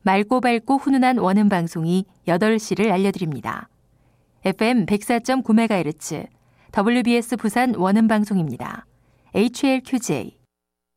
맑고 밝고 훈훈한 원음 방송이 8시를 알려드립니다. FM 104.9MHz WBS 부산 원음 방송입니다. HLQJ